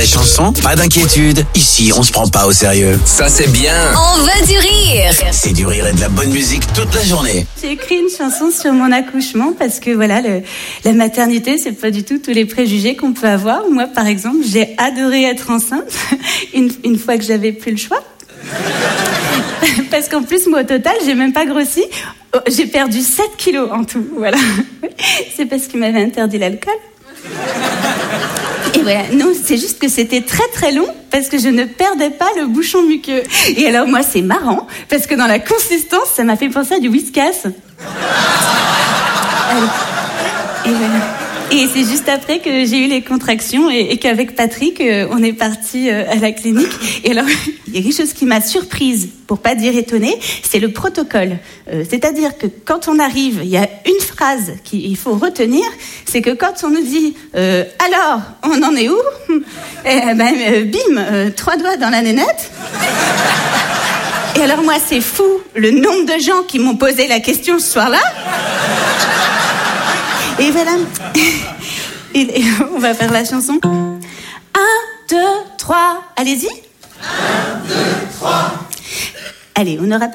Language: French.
la chanson? Pas d'inquiétude, ici on se prend pas au sérieux. Ça c'est bien. On veut du rire. C'est du rire et de la bonne musique toute la journée. J'ai écrit une chanson sur mon accouchement parce que voilà, la maternité, c'est pas du tout tous les préjugés qu'on peut avoir. Moi, par exemple, j'ai adoré être enceinte une fois que j'avais plus le choix. Parce qu'en plus, moi, au total, j'ai même pas grossi. J'ai perdu 7 kilos en tout, voilà. C'est parce qu'il m'avait interdit l'alcool. Et voilà, non, c'est juste que c'était très très long parce que je ne perdais pas le bouchon muqueux. Et alors moi, c'est marrant parce que dans la consistance, ça m'a fait penser à du Whiskas. Et voilà. Et c'est juste après que j'ai eu les contractions et qu'avec Patrick, on est parti à la clinique. Et alors, il y a quelque chose qui m'a surprise, pour pas dire étonnée, c'est le protocole. C'est-à-dire que quand on arrive, il y a une phrase qu'il faut retenir, c'est que quand on nous dit « Alors, on en est où ?» bim, 3 doigts dans la nénette. Et alors moi, c'est fou, le nombre de gens qui m'ont posé la question ce soir-là. Et voilà. Et on va faire la chanson. 1, 2, 3, allez-y. 1, 2, 3. Allez, on n'aura pas mieux ?